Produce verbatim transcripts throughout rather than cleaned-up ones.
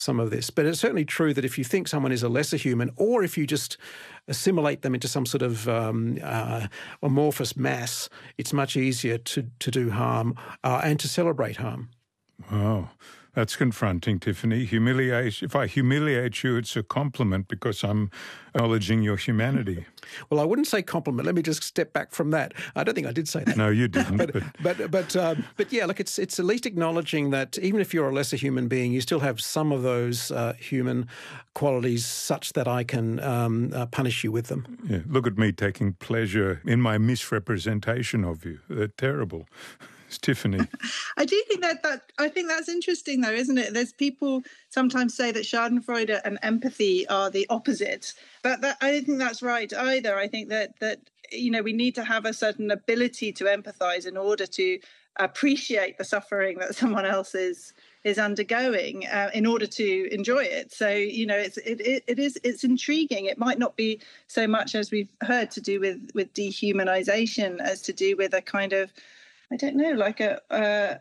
some of this. But it's certainly true that if you think someone is a lesser human, or if you just assimilate them into some sort of um, uh, amorphous mass, it's much easier to, to do harm uh, and to celebrate harm. Wow. That's confronting, Tiffany. Humiliate. If I humiliate you, it's a compliment because I'm acknowledging your humanity. Well, I wouldn't say compliment. Let me just step back from that. I don't think I did say that. No, you didn't. but but but but, um, but yeah, look, it's it's at least acknowledging that even if you're a lesser human being, you still have some of those uh, human qualities such that I can um, uh, punish you with them. Yeah, look at me taking pleasure in my misrepresentation of you. They're terrible. Tiffany. I do think that, that I think that's interesting though, isn't it? There's people sometimes say that Schadenfreude and empathy are the opposite, but that, I don't think that's right either. I think that that you know we need to have a certain ability to empathize in order to appreciate the suffering that someone else is is undergoing uh, in order to enjoy it. So you know it's it, it it is it's intriguing. It might not be so much, as we've heard, to do with with dehumanization as to do with a kind of, I don't know, like a a,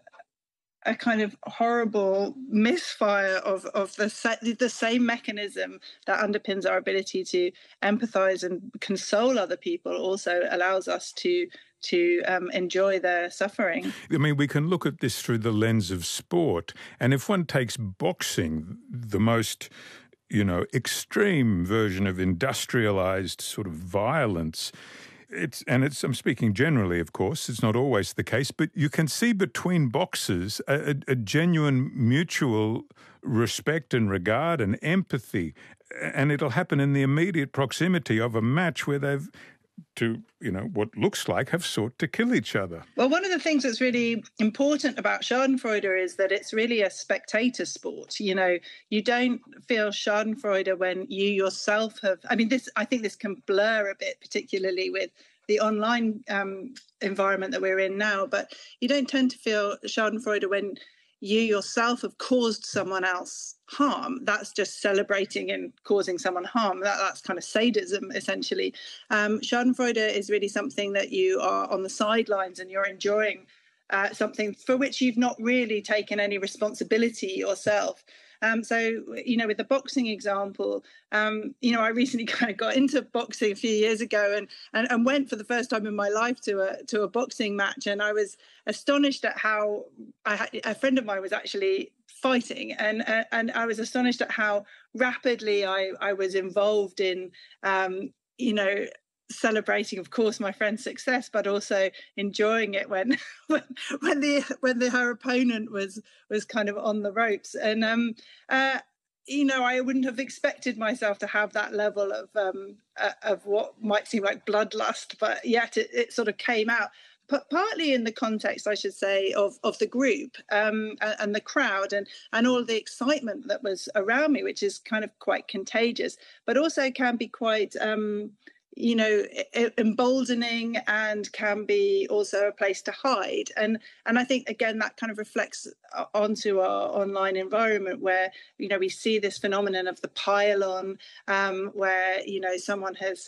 a kind of horrible misfire of of the the same mechanism that underpins our ability to empathise and console other people also allows us to to um, enjoy their suffering. I mean, we can look at this through the lens of sport, and if one takes boxing, the most, you know, extreme version of industrialised sort of violence. It's and it's. I'm speaking generally, of course. It's not always the case, but you can see between boxers a, a, a genuine mutual respect and regard and empathy, and it'll happen in the immediate proximity of a match where they've, to you know what looks like, have sought to kill each other. Well, one of the things that's really important about Schadenfreude is that it's really a spectator sport. You know, you don't feel Schadenfreude when you yourself have. I mean, this. I think this can blur a bit, particularly with the online um, environment that we're in now. But you don't tend to feel Schadenfreude when you yourself have caused someone else harm. That's just celebrating and causing someone harm. That, that's kind of sadism, essentially. Um, Schadenfreude is really something that you are on the sidelines and you're enjoying uh, something for which you've not really taken any responsibility yourself. Um, so, you know, with the boxing example, um, you know, I recently kind of got into boxing a few years ago and, and, and went for the first time in my life to a to a boxing match. And I was astonished at how I, a friend of mine was actually fighting. And, uh, and I was astonished at how rapidly I, I was involved in, um, you know, celebrating, of course, my friend's success, but also enjoying it when when when the when the her opponent was was kind of on the ropes. And um uh you know, I wouldn't have expected myself to have that level of um uh, of what might seem like bloodlust, but yet it, it sort of came out. But partly in the context, I should say, of, of the group um, and, and the crowd and, and all the excitement that was around me, which is kind of quite contagious, but also can be quite um you know, emboldening and can be also a place to hide. And and I think, again, that kind of reflects onto our online environment where, you know, we see this phenomenon of the pile-on um, where, you know, someone has,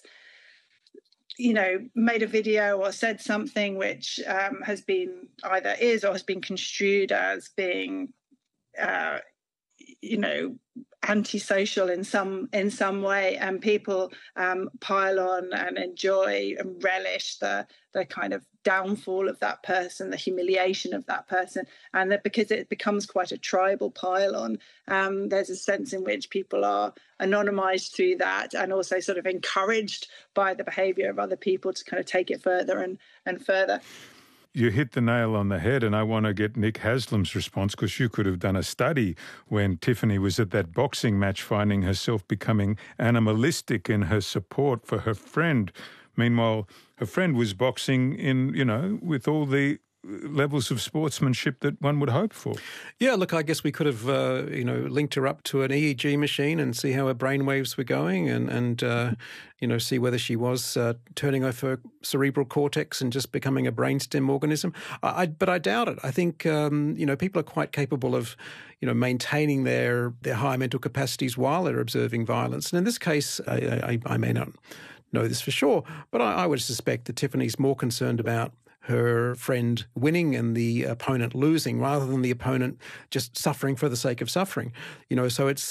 you know, made a video or said something which um, has been either is or has been construed as being, uh, you know, antisocial in some in some way, and people um, pile on and enjoy and relish the the kind of downfall of that person, the humiliation of that person, and that because it becomes quite a tribal pile on, um, there's a sense in which people are anonymized through that and also sort of encouraged by the behavior of other people to kind of take it further and and further. You hit the nail on the head, and I want to get Nick Haslam's response, because you could have done a study when Tiffany was at that boxing match, finding herself becoming animalistic in her support for her friend. Meanwhile, her friend was boxing in, you know, with all the levels of sportsmanship that one would hope for. Yeah, look, I guess we could have, uh, you know, linked her up to an E E G machine and see how her brainwaves were going and, and uh, you know, see whether she was uh, turning off her cerebral cortex and just becoming a brainstem organism. I, I, but I doubt it. I think, um, you know, people are quite capable of, you know, maintaining their, their high mental capacities while they're observing violence. And in this case, I, I, I may not know this for sure, but I, I would suspect that Tiffany's more concerned about her friend winning and the opponent losing, rather than the opponent just suffering for the sake of suffering. You know, so it's